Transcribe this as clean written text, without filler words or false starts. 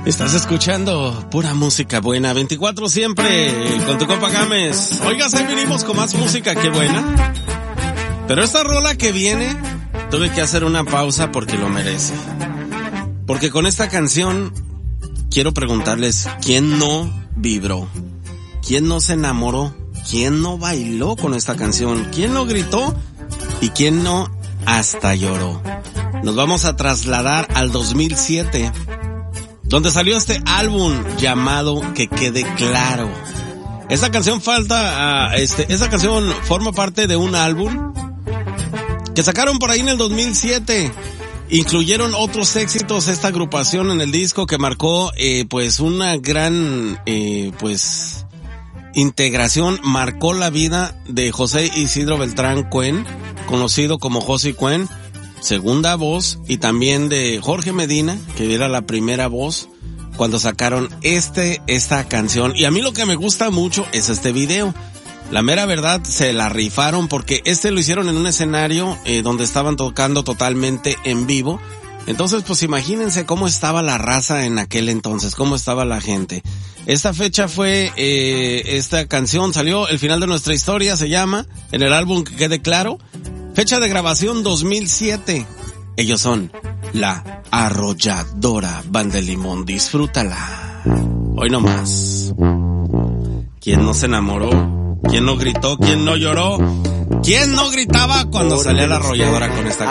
Estás escuchando pura música buena, 24 siempre, con tu compa Gámez. Oiga, ahí venimos con más música, qué buena. Pero esta rola que viene, tuve que hacer una pausa porque lo merece. Porque con esta canción, quiero preguntarles, ¿quién no vibró? ¿Quién no se enamoró? ¿Quién no bailó con esta canción? ¿Quién no gritó? ¿Y quién no hasta lloró? Nos vamos a trasladar al 2007. Donde salió este álbum llamado Que Quede Claro. Esa canción esa canción forma parte de un álbum que sacaron por ahí en el 2007. Incluyeron otros éxitos esta agrupación en el disco que marcó pues una gran integración, marcó la vida de José Isidro Beltrán Cuen, conocido como José Cuen, segunda voz, y también de Jorge Medina, que era la primera voz cuando sacaron esta canción. Y a mí lo que me gusta mucho es este video. La mera verdad, se la rifaron porque lo hicieron en un escenario donde estaban tocando totalmente en vivo. Entonces, pues imagínense cómo estaba la raza en aquel entonces, cómo estaba la gente. Esta fecha fue, esta canción salió, El Final de Nuestra Historia se llama, en el álbum Que Quede Claro. Fecha de grabación 2007. Ellos son La Arrolladora Banda de Limón. Disfrútala. Hoy nomás. ¿Quién no se enamoró? ¿Quién no gritó? ¿Quién no lloró? ¿Quién no gritaba cuando salía La Arrolladora con esta